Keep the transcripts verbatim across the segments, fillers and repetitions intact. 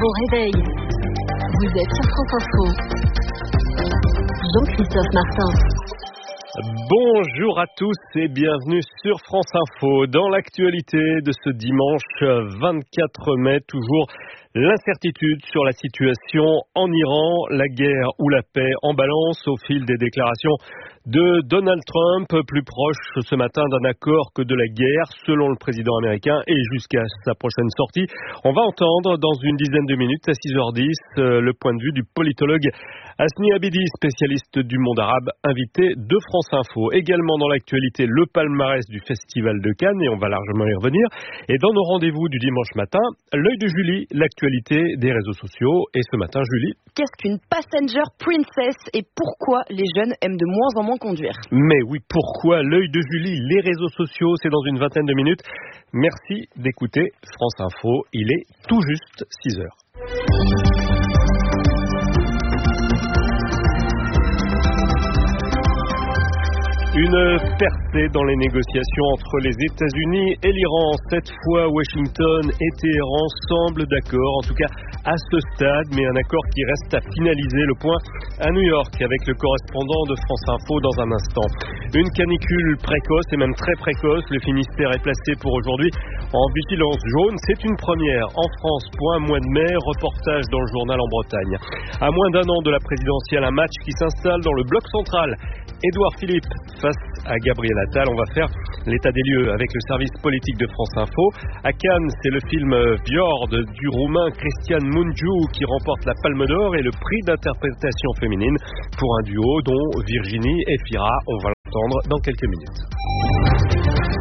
Bon réveil. Vous êtes sur France Info. Jean-Christophe Martin. Bonjour à tous et bienvenue sur France Info. Dans l'actualité de ce dimanche vingt-quatre mai, toujours l'incertitude sur la situation en Iran, la guerre ou la paix en balance au fil des déclarations de Donald Trump, plus proche ce matin d'un accord que de la guerre, selon le président américain, et jusqu'à sa prochaine sortie. On va entendre dans une dizaine de minutes, à six heures dix, le point de vue du politologue Hasni Abidi, spécialiste du monde arabe, invité de France Info. Également dans l'actualité, le palmarès du Festival de Cannes, et on va largement y revenir. Et dans nos rendez-vous du dimanche matin, l'œil de Julie, l'actualité des réseaux sociaux. Et ce matin, Julie, qu'est-ce qu'une passenger princess et pourquoi les jeunes aiment de moins en moins conduire? Mais oui, pourquoi l'œil de Julie, les réseaux sociaux, c'est dans une vingtaine de minutes. Merci d'écouter France Info, il est tout juste six heures. Une percée dans les négociations entre les États-Unis et l'Iran. Cette fois, Washington et Téhéran semblent d'accord, en tout cas à ce stade, mais un accord qui reste à finaliser. Le point à New York avec le correspondant de France Info dans un instant. Une canicule précoce et même très précoce. Le Finistère est placé pour aujourd'hui en vigilance jaune. C'est une première en France pour un mois de mai. Reportage dans le journal en Bretagne. À moins d'un an de la présidentielle, un match qui s'installe dans le bloc central. Édouard Philippe face à Gabriel Attal. On va faire l'état des lieux avec le service politique de France Info. À Cannes, c'est le film Fjord du roumain Cristian Mungiu qui remporte la Palme d'Or et le prix d'interprétation féminine pour un duo dont Virginie et Fira. On va l'entendre dans quelques minutes.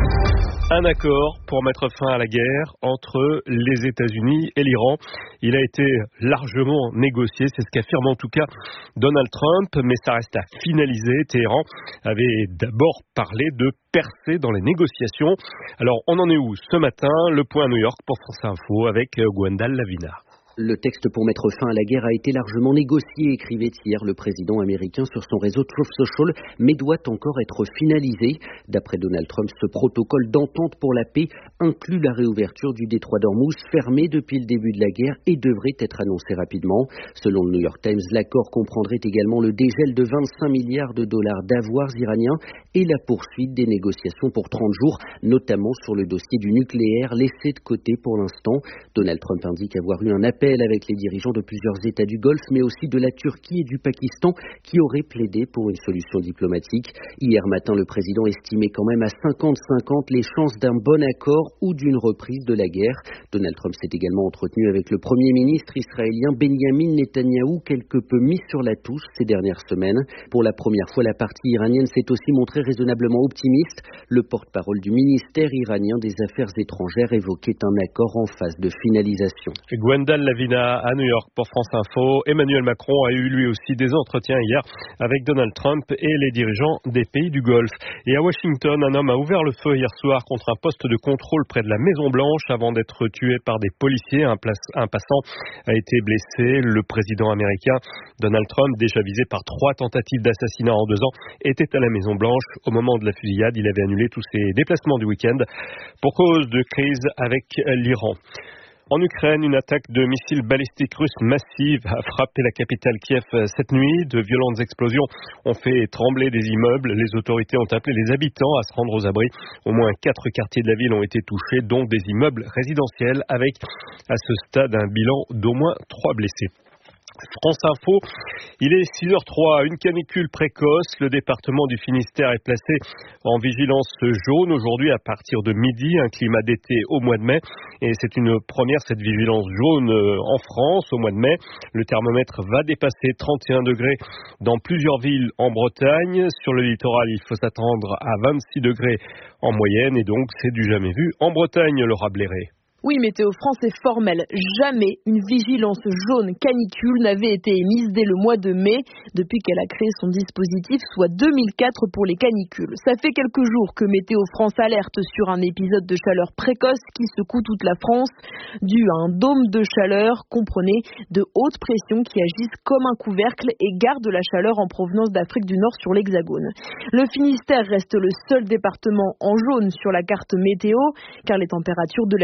Un accord pour mettre fin à la guerre entre les États-Unis et l'Iran. Il a été largement négocié, c'est ce qu'affirme en tout cas Donald Trump, mais ça reste à finaliser. Téhéran avait d'abord parlé de percer dans les négociations. Alors on en est où ce matin? Le point à New York pour France Info avec Gwendal Lavina. Le texte pour mettre fin à la guerre a été largement négocié, écrivait hier le président américain sur son réseau Truth Social, mais doit encore être finalisé. D'après Donald Trump, ce protocole d'entente pour la paix inclut la réouverture du détroit d'Ormuz, fermé depuis le début de la guerre, et devrait être annoncé rapidement. Selon le New York Times, l'accord comprendrait également le dégel de vingt-cinq milliards de dollars d'avoirs iraniens et la poursuite des négociations pour trente jours, notamment sur le dossier du nucléaire, laissé de côté pour l'instant. Donald Trump indique avoir eu un appel avec les dirigeants de plusieurs États du Golfe, mais aussi de la Turquie et du Pakistan, qui auraient plaidé pour une solution diplomatique. Hier matin, le président estimait quand même à cinquante cinquante les chances d'un bon accord ou d'une reprise de la guerre. Donald Trump s'est également entretenu avec le premier ministre israélien Benjamin Netanyahou, quelque peu mis sur la touche ces dernières semaines. Pour la première fois, la partie iranienne s'est aussi montrée raisonnablement optimiste. Le porte-parole du ministère iranien des Affaires étrangères évoquait un accord en phase de finalisation. Gwendal Lavina à New York pour France Info. Emmanuel Macron a eu lui aussi des entretiens hier avec Donald Trump et les dirigeants des pays du Golfe. Et à Washington, un homme a ouvert le feu hier soir contre un poste de contrôle près de la Maison Blanche avant d'être tué par des policiers. Un, place, un passant a été blessé. Le président américain Donald Trump, déjà visé par trois tentatives d'assassinat en deux ans, était à la Maison Blanche. Au moment de la fusillade, il avait annulé tous ses déplacements du week-end pour cause de crise avec l'Iran. En Ukraine, une attaque de missiles balistiques russes massive a frappé la capitale Kiev cette nuit. De violentes explosions ont fait trembler des immeubles. Les autorités ont appelé les habitants à se rendre aux abris. Au moins quatre quartiers de la ville ont été touchés, dont des immeubles résidentiels, avec à ce stade un bilan d'au moins trois blessés. France Info, il est six heures trois, une canicule précoce. Le département du Finistère est placé en vigilance jaune aujourd'hui à partir de midi, un climat d'été au mois de mai. Et c'est une première, cette vigilance jaune en France au mois de mai. Le thermomètre va dépasser trente et un degrés dans plusieurs villes en Bretagne. Sur le littoral, il faut s'attendre à vingt-six degrés en moyenne et donc c'est du jamais vu. En Bretagne, Laura Bléré. Oui, Météo France est formelle. Jamais une vigilance jaune canicule n'avait été émise dès le mois de mai, depuis qu'elle a créé son dispositif, soit deux mille quatre pour les canicules. Ça fait quelques jours que Météo France alerte sur un épisode de chaleur précoce qui secoue toute la France, dû à un dôme de chaleur, comprenez, de haute pression qui agissent comme un couvercle et gardent la chaleur en provenance d'Afrique du Nord sur l'Hexagone. Le Finistère reste le seul département en jaune sur la carte météo, car les températures de la nuit ne vont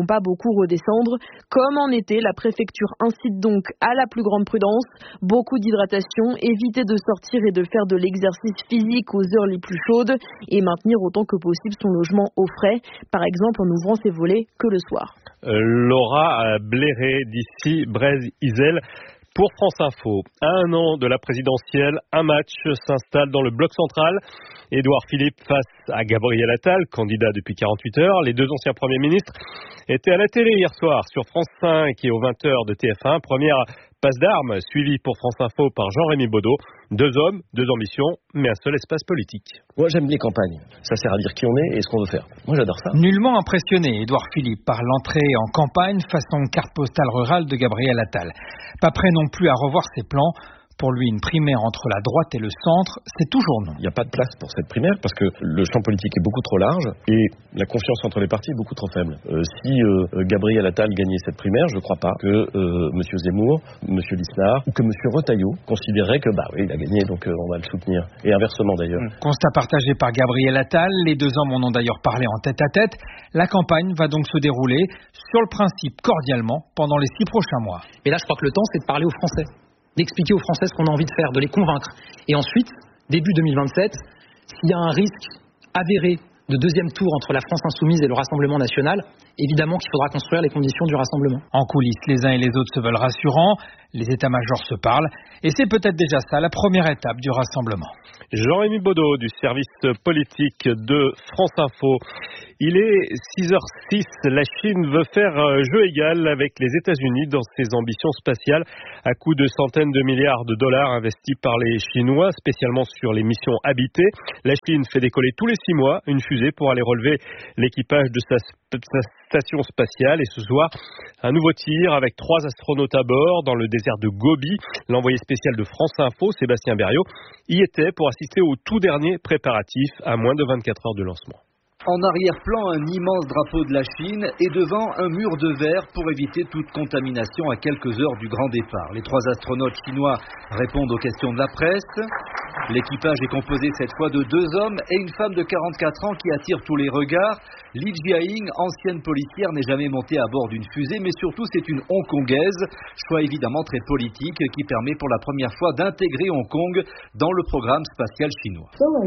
vont pas beaucoup redescendre. Comme en été, la préfecture incite donc à la plus grande prudence, beaucoup d'hydratation, éviter de sortir et de faire de l'exercice physique aux heures les plus chaudes et maintenir autant que possible son logement au frais, par exemple en ouvrant ses volets que le soir. Euh, Laura Bléré d'ici Brésil pour France Info. À un an de la présidentielle, un match s'installe dans le bloc central. Édouard Philippe face à Gabriel Attal, candidat depuis quarante-huit heures. Les deux anciens premiers ministres étaient à la télé hier soir sur France cinq et aux vingt heures de T F un. Première passe d'armes suivie pour France Info par Jean-Rémy Baudot. Deux hommes, deux ambitions, mais un seul espace politique. Moi j'aime les campagnes. Ça sert à dire qui on est et ce qu'on veut faire. Moi j'adore ça. Nullement impressionné, Édouard Philippe, par l'entrée en campagne façon carte postale rurale de Gabriel Attal. Pas prêt non plus à revoir ses plans. Pour lui, une primaire entre la droite et le centre, c'est toujours non. Il n'y a pas de place pour cette primaire parce que le champ politique est beaucoup trop large et la confiance entre les partis est beaucoup trop faible. Euh, si euh, Gabriel Attal gagnait cette primaire, je ne crois pas que euh, M. Zemmour, M. Lisnard ou que M. Retailleau considéraient que bah oui, il a gagné, donc euh, on va le soutenir. Et inversement d'ailleurs. Mmh. Constat partagé par Gabriel Attal, les deux hommes en ont d'ailleurs parlé en tête à tête. La campagne va donc se dérouler sur le principe cordialement pendant les six prochains mois. Et là, je crois que le temps, c'est de parler aux Français, d'expliquer aux Français ce qu'on a envie de faire, de les convaincre. Et ensuite, début deux mille vingt-sept, s'il y a un risque avéré de deuxième tour entre la France insoumise et le Rassemblement national, évidemment qu'il faudra construire les conditions du rassemblement. En coulisses, les uns et les autres se veulent rassurants, les états-majors se parlent, et c'est peut-être déjà ça la première étape du rassemblement. Jean-Rémy Baudot du service politique de France Info. Il est six heures six, la Chine veut faire jeu égal avec les États-Unis dans ses ambitions spatiales à coût de centaines de milliards de dollars investis par les Chinois, spécialement sur les missions habitées. La Chine fait décoller tous les six mois une fusée pour aller relever l'équipage de sa, sa station spatiale. Et ce soir, un nouveau tir avec trois astronautes à bord dans le désert de Gobi. L'envoyé spécial de France Info, Sébastien Berriot, y était pour assister au tout dernier préparatif à moins de vingt-quatre heures de lancement. En arrière-plan, un immense drapeau de la Chine et devant un mur de verre pour éviter toute contamination à quelques heures du grand départ. Les trois astronautes chinois répondent aux questions de la presse. L'équipage est composé cette fois de deux hommes et une femme de quarante-quatre ans qui attire tous les regards. Li Jiaying, ancienne policière, n'est jamais montée à bord d'une fusée, mais surtout c'est une hongkongaise. Choix évidemment très politique qui permet pour la première fois d'intégrer Hong Kong dans le programme spatial chinois.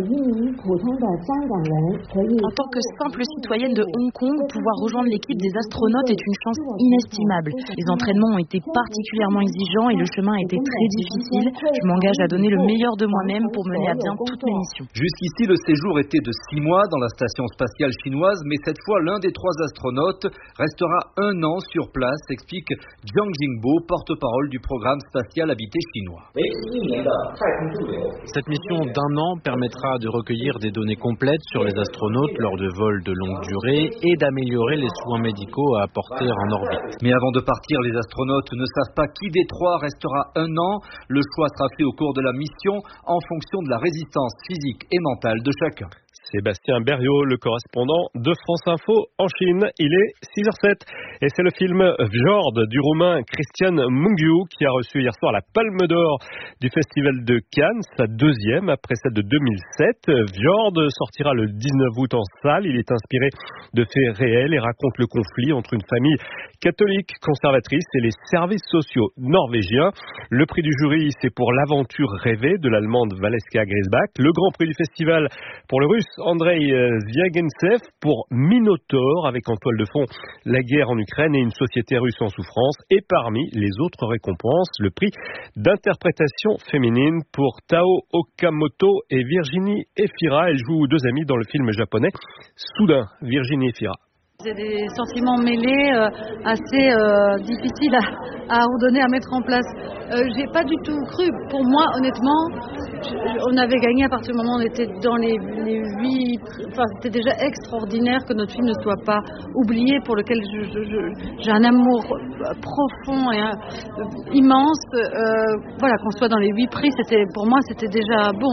En tant que simple citoyenne de Hong Kong, pouvoir rejoindre l'équipe des astronautes est une chance inestimable. Les entraînements ont été particulièrement exigeants et le chemin a été très difficile. Je m'engage à donner le meilleur de moi-même pour mener à bien toutes mes missions. Jusqu'ici, le séjour était de six mois dans la station spatiale chinoise, mais cette fois, l'un des trois astronautes restera un an sur place, explique Jiang Jingbo, porte-parole du programme spatial habité chinois. Cette mission d'un an permettra de recueillir des données complètes sur les astronautes lors de vols de longue durée et d'améliorer les soins médicaux à apporter en orbite. Mais avant de partir, les astronautes ne savent pas qui des trois restera un an. Le choix sera fait au cours de la mission en fonction de la résistance physique et mentale de chacun. Sébastien Berriot, le correspondant de France Info en Chine. Il est six heures sept et c'est le film Vjord du roumain Cristian Mungiu qui a reçu hier soir la Palme d'Or du Festival de Cannes, sa deuxième après celle de deux mille sept. Vjord sortira le dix-neuf août en salle. Il est inspiré de faits réels et raconte le conflit entre une famille catholique conservatrice et les services sociaux norvégiens. Le prix du jury, c'est pour L'aventure rêvée de l'allemande Valeska Grisbach. Le grand prix du festival pour le russe Andrei Zviagintsev pour Minotaure, avec en toile de fond la guerre en Ukraine et une société russe en souffrance. Et parmi les autres récompenses, le prix d'interprétation féminine pour Tao Okamoto et Virginie Efira. Elles jouent deux amies dans le film japonais Soudain, Virginie Efira. C'est des sentiments mêlés euh, assez euh, difficiles à, à ordonner, à mettre en place. Euh, j'ai pas du tout cru. Pour moi, honnêtement, je, on avait gagné à partir du moment où on était dans les, les huit. Enfin, c'était déjà extraordinaire que notre film ne soit pas oublié, pour lequel je, je, je, j'ai un amour profond et un, euh, immense. Euh, voilà, qu'on soit dans les huit prix, c'était pour moi, c'était déjà bon.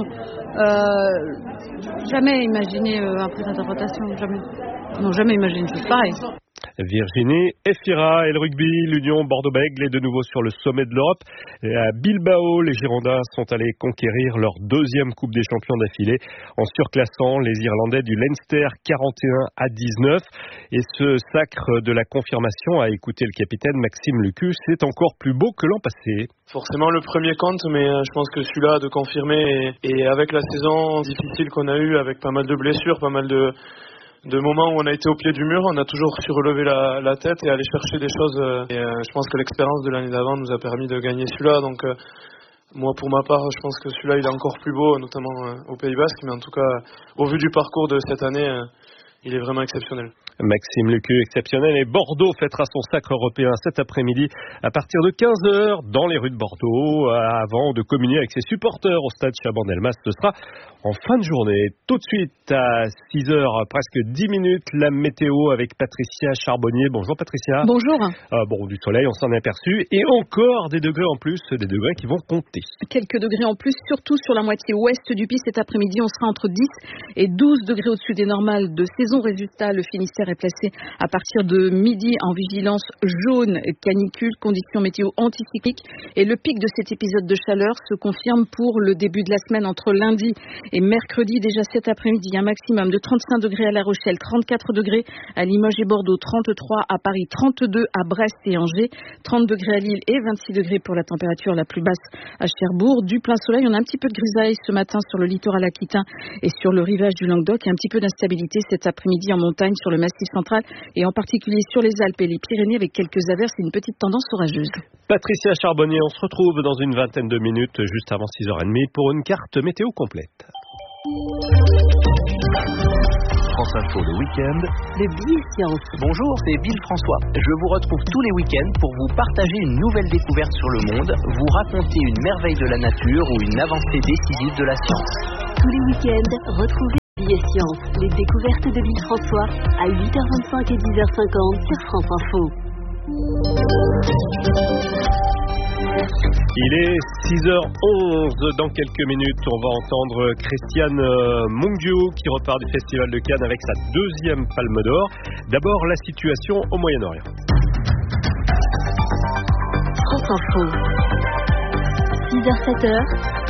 Euh, jamais imaginé euh, un prix d'interprétation, jamais. Non, jamais imaginé une chose pareille. Virginie Efira et le rugby, l'Union Bordeaux-Bègles est de nouveau sur le sommet de l'Europe. À Bilbao, les Girondins sont allés conquérir leur deuxième Coupe des Champions d'affilée en surclassant les Irlandais du Leinster quarante et un à dix-neuf. Et ce sacre de la confirmation, à écouter le capitaine Maxime Lucu, c'est encore plus beau que l'an passé. Forcément le premier compte, mais je pense que celui-là de confirmer et, et avec la saison difficile qu'on a eue, avec pas mal de blessures, pas mal de de moments où on a été au pied du mur, on a toujours su relever la, la tête et aller chercher des choses. Et euh, je pense que l'expérience de l'année d'avant nous a permis de gagner celui-là. Donc euh, moi, pour ma part, je pense que celui-là, il est encore plus beau, notamment euh, au Pays Basque. Mais en tout cas, au vu du parcours de cette année, euh, il est vraiment exceptionnel. Maxime Lucu, exceptionnel. Et Bordeaux fêtera son sacre européen cet après-midi à partir de quinze heures dans les rues de Bordeaux, avant de communier avec ses supporters au stade Chaban-Delmas. Ce sera en fin de journée. Tout de suite à six heures, presque dix minutes, la météo avec Patricia Charbonnier. Bonjour Patricia. Bonjour. Euh, bon, du soleil, on s'en est aperçu. Et encore des degrés en plus, des degrés qui vont compter. Quelques degrés en plus, surtout sur la moitié ouest du pays. Cet après-midi, on sera entre dix et douze degrés au-dessus des normales de saison. Résultat, le Finistère est placé à partir de midi en vigilance jaune canicule, conditions météo anticycliques. Et le pic de cet épisode de chaleur se confirme pour le début de la semaine entre lundi et mercredi. Déjà cet après-midi, un maximum de trente-cinq degrés à La Rochelle, trente-quatre degrés à Limoges et Bordeaux, trente-trois à Paris, trente-deux à Brest et Angers, trente degrés à Lille et vingt-six degrés pour la température la plus basse à Cherbourg. Du plein soleil, on a un petit peu de grisaille ce matin sur le littoral aquitain et sur le rivage du Languedoc et un petit peu d'instabilité cet après-midi en montagne sur le Massif central et en particulier sur les Alpes et les Pyrénées avec quelques averses et une petite tendance orageuse. Patricia Charbonnier, on se retrouve dans une vingtaine de minutes juste avant six heures trente pour une carte météo complète. France Info le week-end. Le billet science. Bonjour, c'est Bill François. Je vous retrouve tous les week-ends pour vous partager une nouvelle découverte sur le monde, vous raconter une merveille de la nature ou une avancée décisive de la science. Tous les week-ends, retrouvez Billet Science, les découvertes de Bill François à huit heures vingt-cinq et dix heures cinquante sur France Info. Il est six heures onze. Dans quelques minutes, on va entendre Christiane Mungiu qui repart du Festival de Cannes avec sa deuxième Palme d'Or. D'abord, la situation au Moyen-Orient. France Info. six heures sept heures.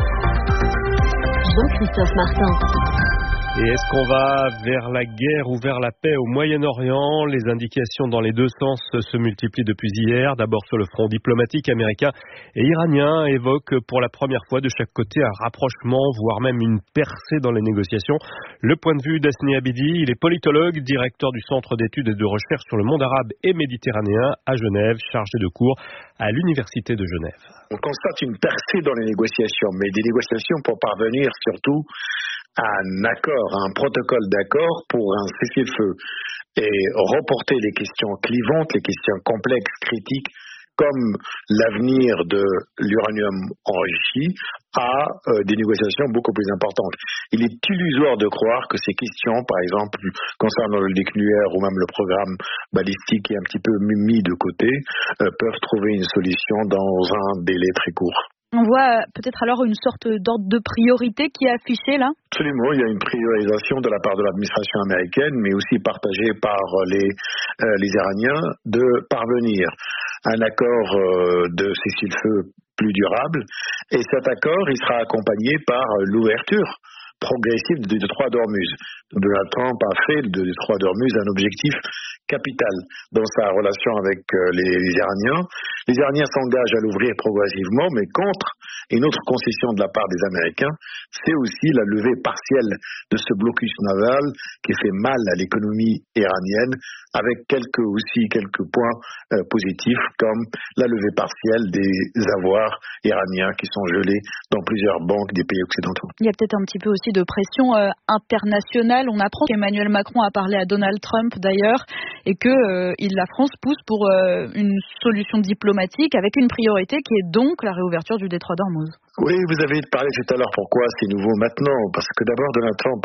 Jean-Christophe Martin. Et est-ce qu'on va vers la guerre ou vers la paix au Moyen-Orient? Les indications dans les deux sens se multiplient depuis hier. D'abord sur le front diplomatique, américain et iranien évoquent pour la première fois de chaque côté un rapprochement, voire même une percée dans les négociations. Le point de vue d'Asni Abidi, il est politologue, directeur du Centre d'études et de recherche sur le monde arabe et méditerranéen à Genève, chargé de cours à l'Université de Genève. On constate une percée dans les négociations, mais des négociations pour parvenir surtout à un accord, à un protocole d'accord pour un cessez-le-feu et reporter les questions clivantes, les questions complexes, critiques, comme l'avenir de l'uranium enrichi, à euh, des négociations beaucoup plus importantes. Il est illusoire de croire que ces questions, par exemple, concernant le nucléaire ou même le programme balistique qui est un petit peu mis de côté, euh, peuvent trouver une solution dans un délai très court. On voit peut-être alors une sorte d'ordre de priorité qui est affiché là? Absolument, il y a une priorisation de la part de l'administration américaine, mais aussi partagée par les, euh, les Iraniens, de parvenir à un accord euh, de cessez-le-feu plus durable. Et cet accord, il sera accompagné par l'ouverture progressive du détroit d'Ormuz. Donald Trump a fait du détroit d'Ormuz un objectif capital dans sa relation avec les, les Iraniens. Les Iraniens s'engagent à l'ouvrir progressivement, mais contre une autre concession de la part des Américains, c'est aussi la levée partielle de ce blocus naval qui fait mal à l'économie iranienne, avec quelques aussi quelques points euh, positifs comme la levée partielle des avoirs iraniens qui sont gelés dans plusieurs banques des pays occidentaux. Il y a peut-être un petit peu aussi de pression euh, internationale. On apprend qu'Emmanuel Macron a parlé à Donald Trump d'ailleurs et que euh, il, la France pousse pour euh, une solution diplomatique avec une priorité qui est donc la réouverture du détroit d'Ormuz. Oui, vous avez parlé tout à l'heure pourquoi c'est nouveau maintenant, parce que d'abord Donald Trump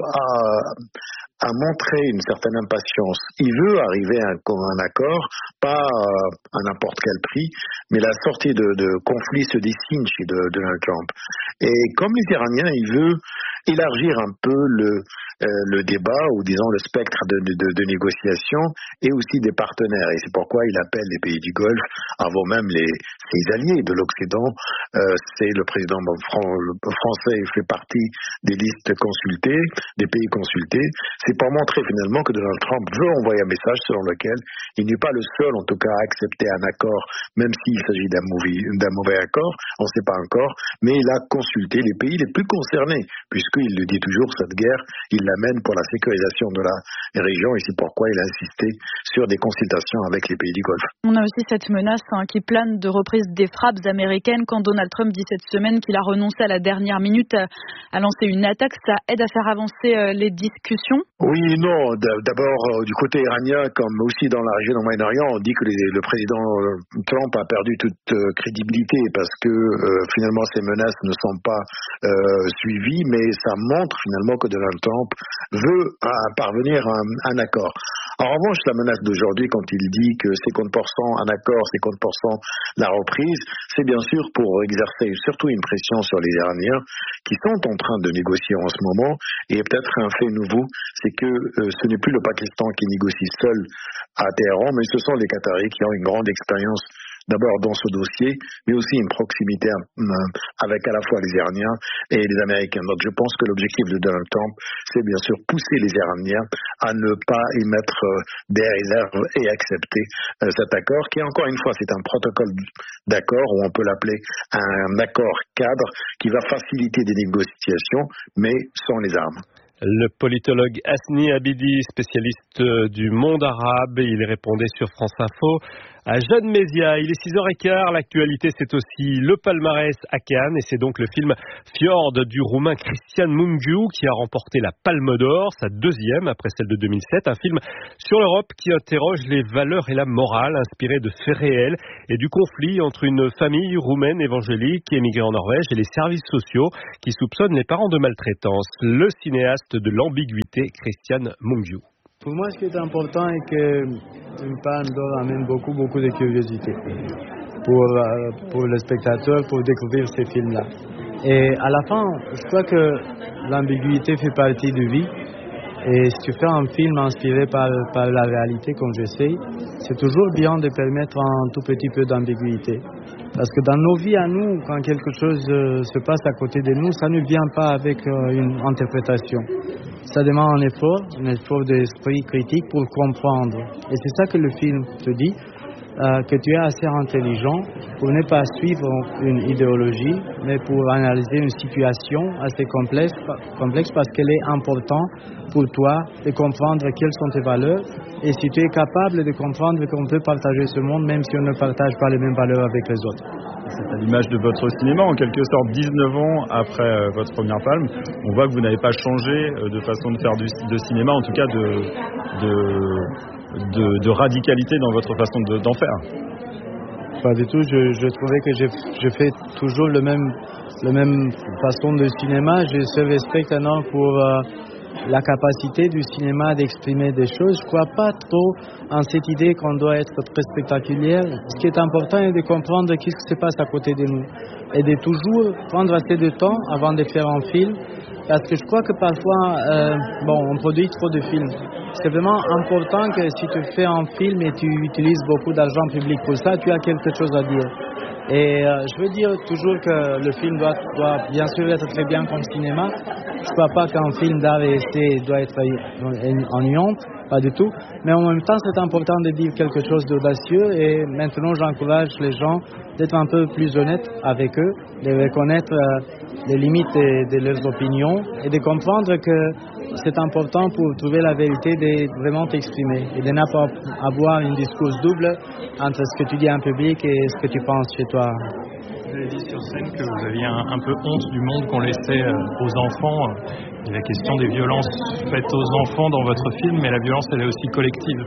a, a montré une certaine impatience. Il veut arriver à un, un accord, pas à n'importe quel prix, mais la sortie de, de conflit se dessine chez de, Donald Trump. Et comme les Iraniens, il veut élargir un peu le, le débat ou disons le spectre de, de, de négociation et aussi des partenaires. Et c'est pourquoi il appelle les pays du Golfe, avant même les, ses alliés de l'Occident. Euh, c'est le président français fait partie des listes consultées, des pays consultés. C'est pour montrer finalement que Donald Trump veut envoyer un message selon lequel il n'est pas le seul, en tout cas, à accepter un accord, même s'il s'agit d'un mauvais, d'un mauvais accord, on ne sait pas encore, mais il a consulté les pays les plus concernés, puisqu'il le dit toujours, cette guerre, il l'amène pour la sécurisation de la région, et c'est pourquoi il a insisté sur des consultations avec les pays du Golfe. On a aussi cette menace hein, qui plane de reprise des frappes américaines quand Donald Trump dit cette semaine qu'il a renoncé à la dernière minute à, à lancer une attaque. Ça aide à faire avancer euh, les discussions? Oui, non. D'abord, euh, du côté iranien, comme aussi dans la région du Moyen-Orient, on dit que les, le président Trump a perdu toute euh, crédibilité parce que euh, finalement ces menaces ne sont pas euh, suivies, mais ça montre finalement que Donald Trump veut euh, parvenir à un, à un accord. En revanche, la menace d'aujourd'hui, quand il dit que cinquante pour cent un accord, cinquante pour cent la reprise, c'est bien sûr pour exercer surtout une pression sur les Iraniens qui sont en train de négocier en ce moment. Et peut-être un fait nouveau, c'est que euh, ce n'est plus le Pakistan qui négocie seul à Téhéran, mais ce sont les Qataris qui ont une grande expérience d'abord dans ce dossier, mais aussi une proximité avec à la fois les Iraniens et les Américains. Donc je pense que l'objectif de Donald Trump, c'est bien sûr pousser les Iraniens à ne pas émettre des réserves et accepter cet accord, qui encore une fois, c'est un protocole d'accord, ou on peut l'appeler un accord cadre, qui va faciliter des négociations, mais sans les armes. Le politologue Hasni Abidi, spécialiste du monde arabe, il répondait sur France Info à Jeanne Mézia. Il est six heures quinze, l'actualité c'est aussi le palmarès à Cannes et c'est donc le film Fjord du roumain Cristian Mungiu qui a remporté la Palme d'Or, sa deuxième après celle de deux mille sept, un film sur l'Europe qui interroge les valeurs et la morale inspiré de faits réels et du conflit entre une famille roumaine évangélique émigrée en Norvège et les services sociaux qui soupçonnent les parents de maltraitance. Le cinéaste de l'ambiguïté, Cristian Mungiu. Pour moi, ce qui est important est qu'une Palme d'Or amène beaucoup, beaucoup de curiosité pour, euh, pour le spectateur, pour découvrir ces films-là. Et à la fin, je crois que l'ambiguïté fait partie de vie. Et si tu fais un film inspiré par, par la réalité, comme j'essaie, c'est toujours bien de permettre un tout petit peu d'ambiguïté. Parce que dans nos vies à nous, quand quelque chose euh, se passe à côté de nous, ça ne vient pas avec euh, une interprétation. Ça demande un effort, un effort d'esprit critique pour comprendre. Et c'est ça que le film te dit, euh, que tu es assez intelligent pour ne pas suivre une idéologie, mais pour analyser une situation assez complexe, complexe parce qu'elle est importante pour toi de comprendre quelles sont tes valeurs. Et si tu es capable de comprendre qu'on peut partager ce monde, même si on ne partage pas les mêmes valeurs avec les autres. C'est à l'image de votre cinéma, en quelque sorte, dix-neuf ans après euh, votre première palme. On voit que vous n'avez pas changé euh, de façon de faire du, de cinéma, en tout cas de, de, de, de radicalité dans votre façon de, d'en faire. Pas du tout. Je, je trouvais que je, je fais toujours le même, la même façon de cinéma. Je se respecte maintenant pour euh, la capacité du cinéma d'exprimer des choses. Je ne crois pas trop en cette idée qu'on doit être très spectaculaire. Ce qui est important est de comprendre ce qui se passe à côté de nous et de toujours prendre assez de temps avant de faire un film, parce que je crois que parfois euh, bon, on produit trop de films. C'est vraiment important que si tu fais un film et tu utilises beaucoup d'argent public pour ça, tu as quelque chose à dire. Et euh, je veux dire toujours que le film doit, doit bien sûr être très bien comme cinéma. Je ne crois pas qu'un film d'art et essai doit être ennuyant, pas du tout. Mais en même temps, c'est important de dire quelque chose d'audacieux. Et maintenant, j'encourage les gens d'être un peu plus honnêtes avec eux, de reconnaître euh, les limites de, de leurs opinions et de comprendre que c'est important pour trouver la vérité de vraiment t'exprimer et de ne pas avoir un discours double entre ce que tu dis en public et ce que tu penses chez toi. Vous avez dit sur scène que vous aviez un, un peu honte du monde qu'on laissait euh, aux enfants. Il y a la question des violences faites aux enfants dans votre film, mais la violence, elle est aussi collective.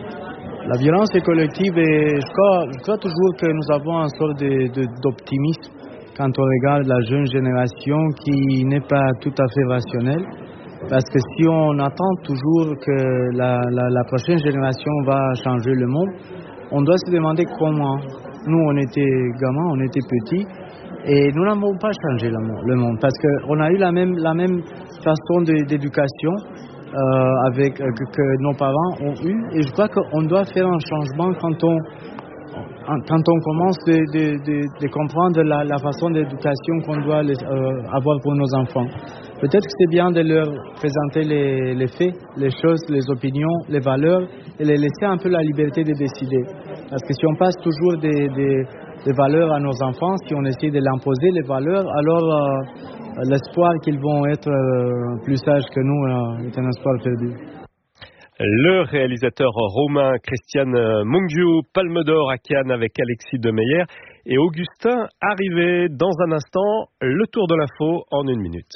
La violence est collective et je crois, je crois toujours que nous avons une sorte de, de, d'optimisme quand on regarde la jeune génération qui n'est pas tout à fait rationnelle. Parce que si on attend toujours que la, la, la prochaine génération va changer le monde, on doit se demander comment. Nous, on était gamins, on était petits, et nous n'avons pas changé le monde, parce qu'on a eu la même, la même façon de, d'éducation, euh, avec, euh, que, que nos parents ont eu. Et je crois qu'on doit faire un changement quand on, quand on commence de, de, de, de comprendre la, la façon d'éducation qu'on doit les, euh, avoir pour nos enfants. Peut-être que c'est bien de leur présenter les, les faits, les choses, les opinions, les valeurs et les laisser un peu la liberté de décider. Parce que si on passe toujours des, des, des valeurs à nos enfants, si on essaie de l'imposer, les valeurs, alors euh, l'espoir qu'ils vont être euh, plus sages que nous euh, est un espoir perdu. Le réalisateur roumain Cristian Mungiu, Palme d'Or à Cannes avec Alexis Demeyer et Augustin Arrivé. Dans un instant, le tour de l'info en une minute.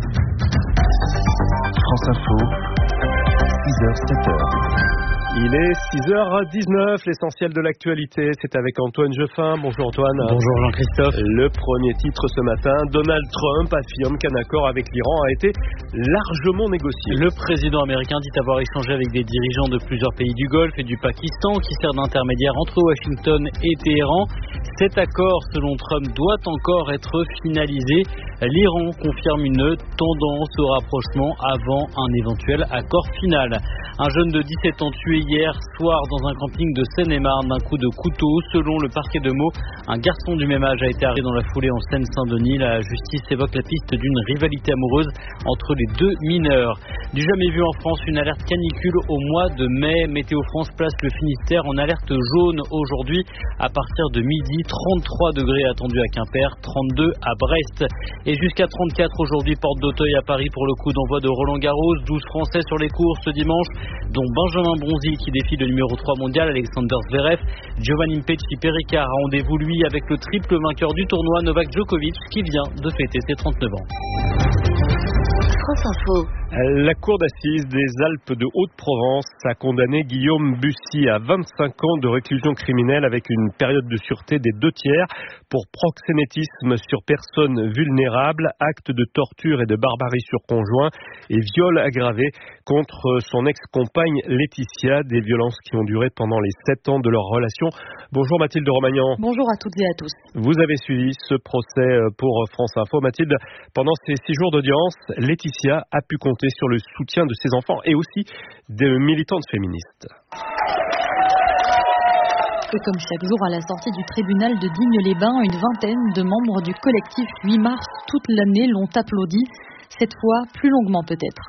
France Info, six heures sept heures. Il est six heures dix-neuf, l'essentiel de l'actualité, c'est avec Antoine Jeffin. Bonjour Antoine. Bonjour Jean-Christophe. Le premier titre ce matin, Donald Trump affirme qu'un accord avec l'Iran a été largement négocié. Le président américain dit avoir échangé avec des dirigeants de plusieurs pays du Golfe et du Pakistan qui servent d'intermédiaire entre Washington et Téhéran. Cet accord, selon Trump, doit encore être finalisé. L'Iran confirme une tendance au rapprochement avant un éventuel accord final. Un jeune de dix-sept ans tué hier soir dans un camping de Seine-et-Marne d'un coup de couteau. Selon le parquet de Meaux, un garçon du même âge a été arrêté dans la foulée en Seine-Saint-Denis. La justice évoque la piste d'une rivalité amoureuse entre les deux mineurs. Du jamais vu en France, une alerte canicule au mois de mai. Météo France place le Finistère en alerte jaune aujourd'hui à partir de midi. trente-trois degrés attendus à Quimper, trente-deux à Brest et jusqu'à trente-quatre aujourd'hui porte d'Auteuil à Paris pour le coup d'envoi de Roland Garros. douze Français sur les courses ce dimanche, dont Benjamin Bonzi qui défie le numéro trois mondial, Alexander Zverev. Giovanni Pesci-Péricard a rendez-vous lui avec le triple vainqueur du tournoi, Novak Djokovic, qui vient de fêter ses trente-neuf ans. France Info. La cour d'assises des Alpes de Haute-Provence a condamné Guillaume Bussy à vingt-cinq ans de réclusion criminelle avec une période de sûreté des deux tiers pour proxénétisme sur personnes vulnérables, acte de torture et de barbarie sur conjoint et viol aggravé contre son ex-compagne Laetitia, des violences qui ont duré pendant les sept ans de leur relation. Bonjour Mathilde Romagnan. Bonjour à toutes et à tous. Vous avez suivi ce procès pour France Info. Mathilde, pendant ces six jours d'audience, Laetitia a pu compter sur le soutien de ses enfants et aussi des militantes féministes. Et comme chaque jour à la sortie du tribunal de Digne-les-Bains, une vingtaine de membres du collectif huit mars toute l'année l'ont applaudi, cette fois plus longuement peut-être.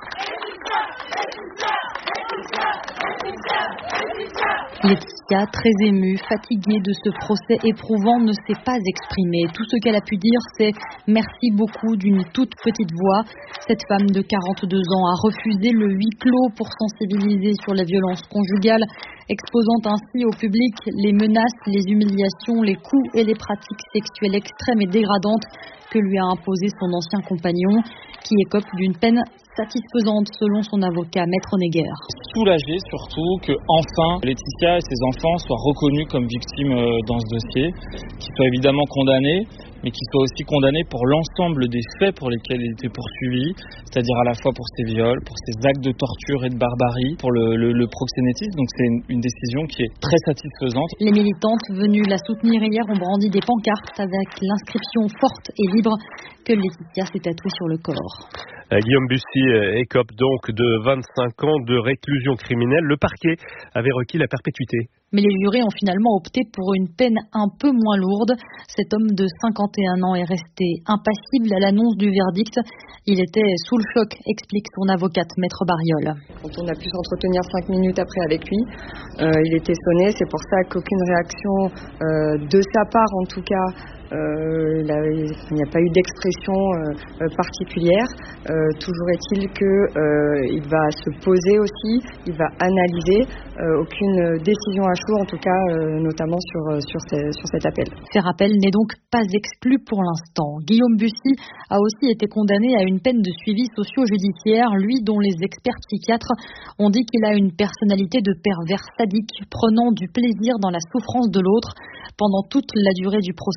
Laetitia, très émue, fatiguée de ce procès éprouvant, ne s'est pas exprimée. Tout ce qu'elle a pu dire, c'est « merci beaucoup » d'une toute petite voix. Cette femme de quarante-deux ans a refusé le huis clos pour sensibiliser sur la violence conjugale, exposant ainsi au public les menaces, les humiliations, les coups et les pratiques sexuelles extrêmes et dégradantes que lui a imposé son ancien compagnon, qui écope d'une peine satisfaisante selon son avocat, Maître Neguer. Soulagé surtout que enfin Laetitia et ses enfants soient reconnus comme victimes dans ce dossier, qu'ils soient évidemment condamnés, mais qu'ils soient aussi condamnés pour l'ensemble des faits pour lesquels il était poursuivi, c'est-à-dire à la fois pour ses viols, pour ses actes de torture et de barbarie, pour le, le, le proxénétisme. Donc c'est une, une décision qui est très satisfaisante. Les militantes venues la soutenir hier ont brandi des pancartes avec l'inscription forte et libre que Laetitia s'est tatouée sur le corps. Guillaume Bussy écope donc de vingt-cinq ans de réclusion criminelle. Le parquet avait requis la perpétuité. Mais les jurés ont finalement opté pour une peine un peu moins lourde. Cet homme de cinquante et un ans est resté impassible à l'annonce du verdict. Il était sous le choc, explique son avocate, Maître Bariol. Quand on a pu s'entretenir cinq minutes après avec lui, euh, il était sonné. C'est pour ça qu'aucune réaction euh, de sa part, en tout cas, Euh, il, a, il n'y a pas eu d'expression euh, particulière. Euh, toujours est-il qu'il euh, va se poser aussi, il va analyser. Euh, aucune décision à chaud, en tout cas, euh, notamment sur, sur, ces, sur cet appel. Ce rappel n'est donc pas exclu pour l'instant. Guillaume Bussy a aussi été condamné à une peine de suivi socio-judiciaire, lui dont les experts psychiatres ont dit qu'il a une personnalité de pervers sadique, prenant du plaisir dans la souffrance de l'autre pendant toute la durée du procès. Il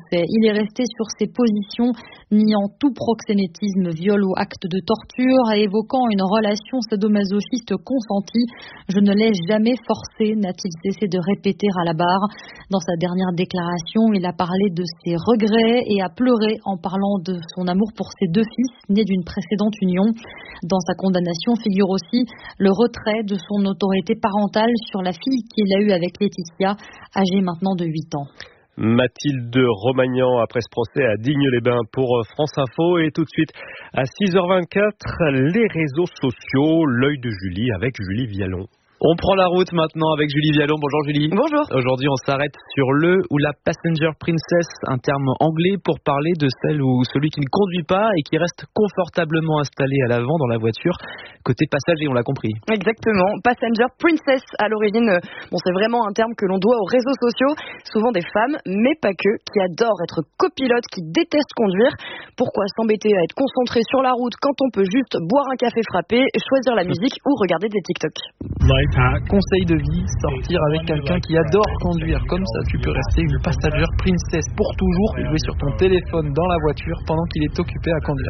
il est resté sur ses positions, niant tout proxénétisme, viol ou acte de torture et évoquant une relation sadomasochiste consentie. Je ne l'ai jamais forcé, n'a-t-il cessé de répéter à la barre. Dans sa dernière déclaration, il a parlé de ses regrets et a pleuré en parlant de son amour pour ses deux fils, nés d'une précédente union. Dans sa condamnation figure aussi le retrait de son autorité parentale sur la fille qu'il a eue avec Laetitia, âgée maintenant de huit ans. Mathilde Romagnan après ce procès à Digne-les-Bains pour France Info. Et tout de suite à six heures vingt-quatre, les réseaux sociaux, l'œil de Julie avec Julie Vialon. On prend la route maintenant avec Julie Vialon. Bonjour Julie. Bonjour. Aujourd'hui, on s'arrête sur le ou la passenger princess, un terme anglais pour parler de celle ou celui qui ne conduit pas et qui reste confortablement installé à l'avant dans la voiture. Côté passager, on l'a compris. Exactement. Passenger princess à l'origine. Bon, c'est vraiment un terme que l'on doit aux réseaux sociaux. Souvent des femmes, mais pas que, qui adorent être copilotes, qui détestent conduire. Pourquoi s'embêter à être concentré sur la route quand on peut juste boire un café frappé, choisir la musique ou regarder des TikTok? Conseil de vie, sortir avec quelqu'un qui adore conduire. Comme ça, tu peux rester une passenger princess pour toujours et jouer sur ton téléphone dans la voiture pendant qu'il est occupé à conduire.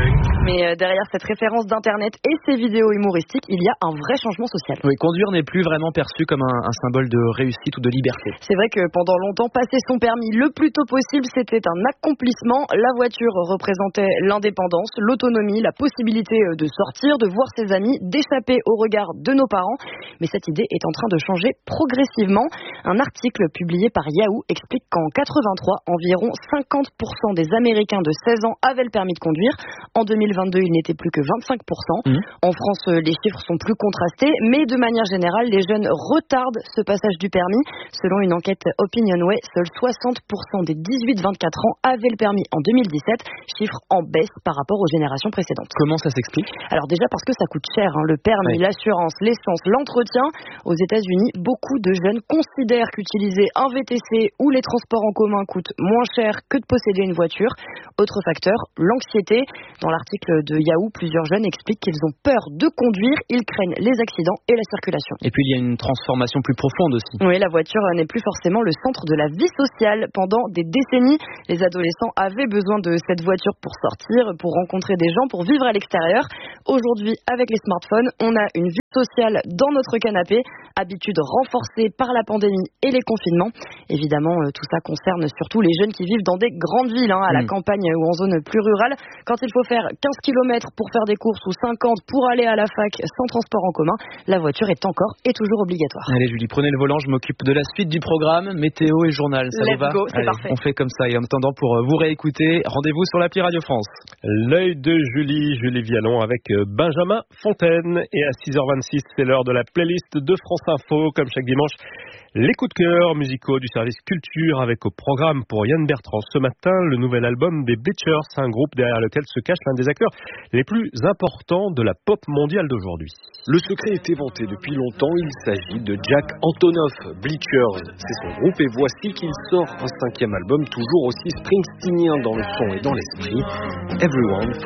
Mais derrière cette référence d'internet et ces vidéos humoristiques, il y a un vrai changement social. Oui, conduire n'est plus vraiment perçu comme un, un symbole de réussite ou de liberté. C'est vrai que pendant longtemps, passer son permis le plus tôt possible, c'était un accomplissement. La voiture représentait l'indépendance, l'autonomie, la possibilité de sortir, de voir ses amis, d'échapper au regard de nos parents. Mais cette idée est en train de changer progressivement. Un article publié par Yahoo explique qu'en quatre-vingt-trois, environ cinquante pour cent des Américains de seize ans avaient le permis de conduire. En deux mille vingt-deux, il n'était plus que vingt-cinq pour cent. Mmh. En France, les chiffres sont plus contrastés, mais de manière générale, les jeunes retardent ce passage du permis. Selon une enquête Opinionway, seuls soixante pour cent des dix-huit vingt-quatre ans avaient le permis en deux mille dix-sept, chiffre en baisse par rapport aux générations précédentes. Comment ça s'explique? Alors déjà parce que ça coûte cher, hein, le permis, oui. L'assurance, l'essence, l'entretien. Aux États-Unis, beaucoup de jeunes considèrent qu'utiliser un V T C ou les transports en commun coûte moins cher que de posséder une voiture. Autre facteur, l'anxiété. Dans l'article de Yahoo, plusieurs jeunes expliquent qu'ils ont peur de conduire, ils craignent les accidents et la circulation. Et puis il y a une transformation plus profonde aussi. Oui, la voiture n'est plus forcément le centre de la vie sociale. Pendant des décennies, les adolescents avaient besoin de cette voiture pour sortir, pour rencontrer des gens, pour vivre à l'extérieur. Aujourd'hui, avec les smartphones, on a une vie sociale dans notre canapé, habitude renforcée par la pandémie et les confinements. Évidemment, euh, tout ça concerne surtout les jeunes qui vivent dans des grandes villes, hein, à mmh. la campagne ou en zone plus rurale. Quand il faut faire quinze kilomètres pour faire des courses ou cinquante pour aller à la fac sans transport en commun, la voiture est encore et toujours obligatoire. Allez Julie, prenez le volant, je m'occupe de la suite du programme, météo et journal, ça Let's vous va? Go, c'est Allez, parfait. On fait comme ça et en attendant pour vous réécouter, rendez-vous sur l'appli Radio France. L'œil de Julie, Julie Vialon avec Benjamin Fontaine. Et à six heures vingt-six, c'est l'heure de la playlist de France Info, comme chaque dimanche. Les coups de cœur musicaux du service culture avec au programme pour Yann Bertrand ce matin le nouvel album des Bleachers, un groupe derrière lequel se cache l'un des acteurs les plus importants de la pop mondiale d'aujourd'hui. Le secret est éventé depuis longtemps, il s'agit de Jack Antonoff. Bleachers, c'est son groupe et voici qu'il sort un cinquième album toujours aussi springsteenien dans le son et dans l'esprit, Everyone